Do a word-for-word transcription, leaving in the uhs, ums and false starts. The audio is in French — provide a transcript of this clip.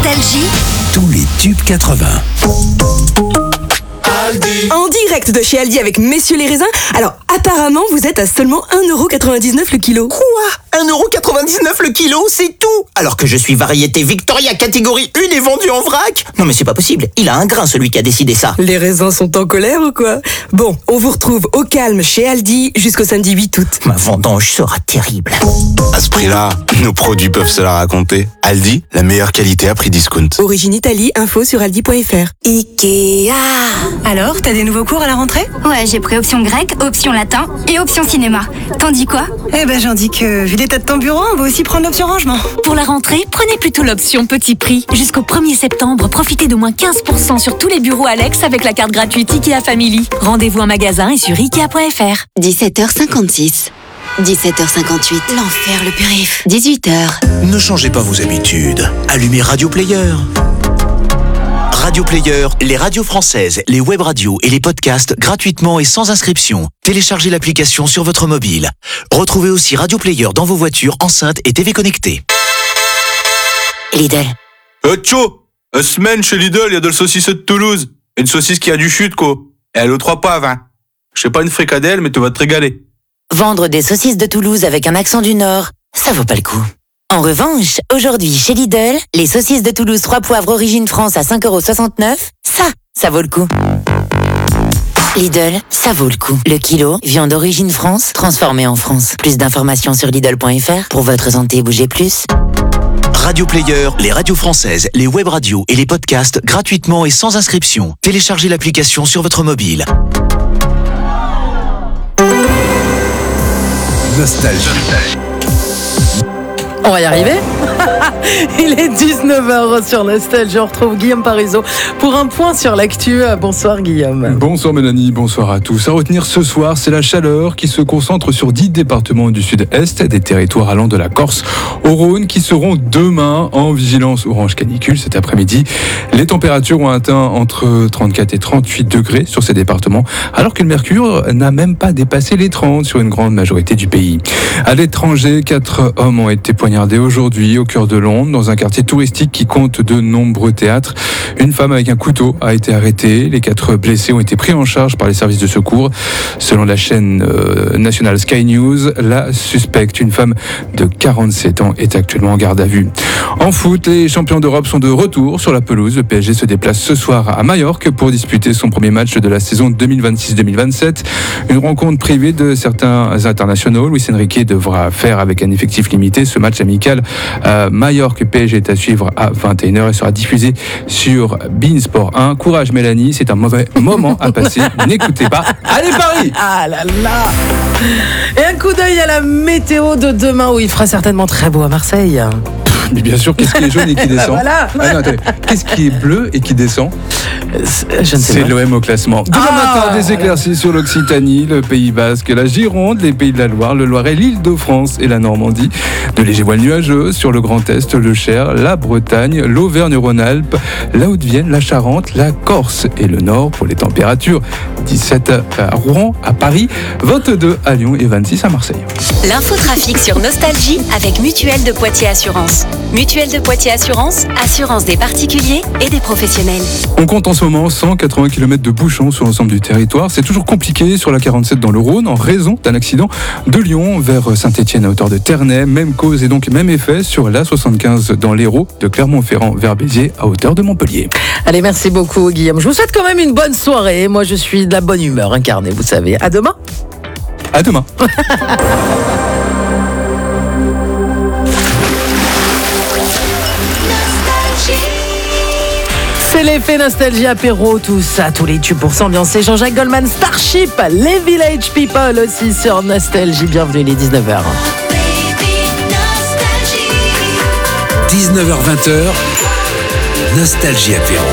Nostalgie, tous les tubes quatre-vingts. Aldi. En direct de chez Aldi avec messieurs les raisins. Alors apparemment vous êtes à seulement un euro quatre-vingt-dix-neuf le kilo. Quoi ? un euro quatre-vingt-dix-neuf le kilo, c'est tout ? Alors que je suis variété Victoria catégorie un et vendu en vrac ? Non mais c'est pas possible, il a un grain celui qui a décidé ça. Les raisins sont en colère ou quoi ? Bon, on vous retrouve au calme chez Aldi jusqu'au samedi huit août. Ma vendange sera terrible. À ce prix-là, nos produits peuvent se la raconter. Aldi, la meilleure qualité à prix discount. Origine Italie, info sur aldi point fr. Ikea. Alors, t'as des nouveaux cours à la rentrée ? Ouais, j'ai pris option grec, option latin et option cinéma. T'en dis quoi ? Eh ben j'en dis que, vu l'état de ton bureau, on va aussi prendre l'option rangement. Pour la rentrée, prenez plutôt l'option petit prix. Jusqu'au premier septembre, profitez d'au moins quinze pour cent sur tous les bureaux Alex avec la carte gratuite Ikea Family. Rendez-vous en magasin et sur ikea point fr. dix-sept heures cinquante-six. dix-sept heures cinquante-huit. L'enfer, le périph'. dix-huit heures. Ne changez pas vos habitudes. Allumez Radio Player. Radio Player, les radios françaises, les web radios et les podcasts gratuitement et sans inscription. Téléchargez l'application sur votre mobile. Retrouvez aussi Radio Player dans vos voitures, enceintes et T V connectées. Lidl. Euh, tcho! Une semaine chez Lidl, il y a de la saucisse de Toulouse. Une saucisse qui a du chute, quoi. Et elle est aux trois poivres, hein. Je sais pas une fricadelle, mais tu vas te régaler. Vendre des saucisses de Toulouse avec un accent du Nord, ça vaut pas le coup. En revanche, aujourd'hui chez Lidl, les saucisses de Toulouse trois poivres origine France à cinq euros soixante-neuf, ça, ça vaut le coup. Lidl, ça vaut le coup. Le kilo, viande d'origine France, transformée en France. Plus d'informations sur Lidl point fr. Pour votre santé, bougez plus. Radio Player, les radios françaises, les web radios et les podcasts gratuitement et sans inscription. Téléchargez l'application sur votre mobile. Nostalgie. On va y arriver. Il est dix-neuf heures sur Nostalgie. On retrouve Guillaume Parisot pour un point sur l'actu. Bonsoir Guillaume. Bonsoir Mélanie, bonsoir à tous. À retenir ce soir, c'est la chaleur qui se concentre sur dix départements du sud-est, des territoires allant de la Corse au Rhône, qui seront demain en vigilance orange canicule cet après-midi. Les températures ont atteint entre trente-quatre et trente-huit degrés sur ces départements, alors que le mercure n'a même pas dépassé les trente sur une grande majorité du pays. À l'étranger, quatre hommes ont été poignardés aujourd'hui au cœur de Londres, dans un quartier touristique qui compte de nombreux théâtres. Une femme avec un couteau a été arrêtée. Les quatre blessés ont été pris en charge par les services de secours. Selon la chaîne euh, nationale Sky News, la suspecte, une femme de quarante-sept ans, est actuellement en garde à vue. En foot, les champions d'Europe sont de retour sur la pelouse. Le P S G se déplace ce soir à Majorque pour disputer son premier match de la saison deux mille vingt-six deux mille vingt-sept. Une rencontre privée de certains internationaux. Luis Enrique devra faire avec un effectif limité. Ce match amical à Majorque P S G est à suivre à vingt et une heures et sera diffusé sur beIN Sport un. Courage Mélanie, c'est un mauvais moment à passer. N'écoutez pas. Allez Paris! Ah là là. Et un coup d'œil à la météo de demain où il fera certainement très beau à Marseille. Mais bien sûr, qu'est-ce qui est jaune et qui descend? Voilà. Ah non, attendez. Qu'est-ce qui est bleu et qui descend? Je ne sais C'est pas. l'O M au classement. Demain Ah, matin, des éclaircies sur l'Occitanie, le Pays Basque, la Gironde, les Pays de la Loire, le Loiret, l'Île-de-France et la Normandie. De légers voiles nuageux sur le Grand Est, le Cher, la Bretagne, l'Auvergne-Rhône-Alpes, la Haute-Vienne, la Charente, la Corse et le Nord pour les températures. dix-sept à Rouen, à Paris, vingt-deux à Lyon et vingt-six à Marseille. L'infotrafic sur Nostalgie avec Mutuelle de Poitiers Assurance. Mutuelle de Poitiers Assurance, assurance des particuliers et des professionnels. On compte en ce moment cent quatre-vingts kilomètres de bouchons sur l'ensemble du territoire. C'est toujours compliqué sur la quarante-sept dans le Rhône en raison d'un accident de Lyon vers Saint-Étienne à hauteur de Ternay. Même cause et donc même effet sur l'A soixante-quinze dans l'Hérault, de Clermont-Ferrand vers Béziers à hauteur de Montpellier. Allez, merci beaucoup Guillaume. Je vous souhaite quand même une bonne soirée. Moi, je suis de la bonne humeur incarnée, vous savez. À demain. À demain. C'est l'effet Nostalgie apéro, tout ça, tous les tubes pour s'ambiancer. Jean-Jacques Goldman, Starship, les Village People aussi sur Nostalgie. Bienvenue, il est dix-neuf heures. dix-neuf heures vingt, Nostalgie apéro.